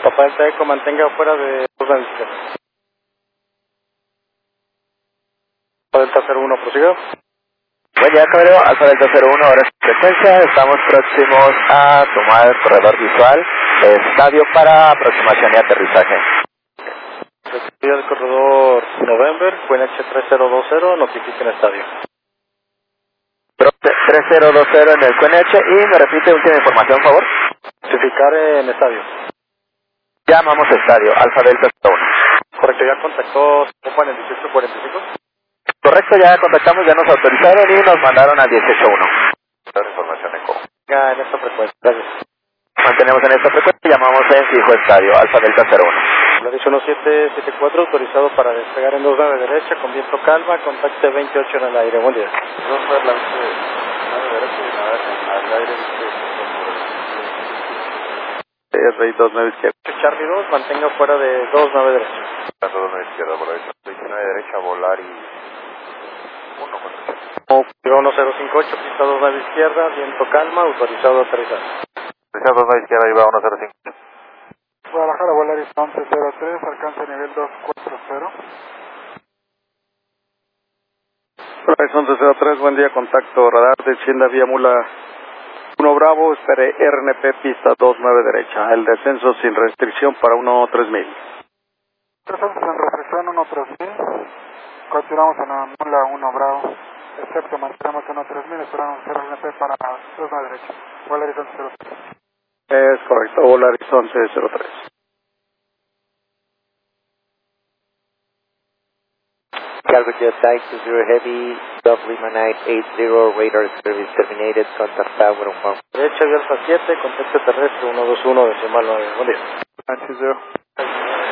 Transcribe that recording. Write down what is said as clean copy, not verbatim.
Papá Delta Eco, mantenga fuera de 2 naves izquierdas. Papá Delta 01, prosiga. Buen día, caballero. Alfa Delta 01, ahora es frecuencia. Estamos próximos a tomar el corredor visual. Estadio para aproximación y aterrizaje. Recibida del corredor November, QNH 3020, notifiquen estadio. 3020 en el QNH y me repite última información, por favor. Notificar en estadio. Llamamos a estadio, Alfa Delta 01. Correcto, ya contactó Copa en el 1845. Correcto, ya contactamos, ya nos autorizaron y nos mandaron al 181. La información ECO. Ya en esta frecuencia, gracias. Mantenemos en esta frecuencia, llamamos en fijo estadio, Alfa Delta 01. Volaris 1774, autorizado para despegar en 2 naves derecha, con viento calma, contacte 28 en el aire. Buen día. No fue la nave derecha y nave al aire. Rey 2 nave izquierda. Charlie 2, mantenga fuera de 2 nave derecha. 2 nave izquierda, Volaris 19 derecha, volar y 1 1058, pista 2 nave izquierda, viento calma, autorizado a aterrizar. Pista 2 nave izquierda, iba 105. Guadalajara, Volaris 1103, alcance nivel 240. Volaris 1103, buen día, contacto radar, descienda vía mula 1 Bravo, espere RNP pista 29 derecha, el descenso sin restricción para 13000. Descenso sin restricción 13000, continuamos en la mula 1 Bravo, excepto mantenemos 13000, esperamos RNP para 2 a derecha, Volaris 1103. Es correcto, Volaris 1103. Cargo Jet Type 20 Heavy, Lima 980, radar service terminated, contact tower 1. Derecha, vía Alfa 7, contacto terrestre 121, decimal 9. Buen día. 90.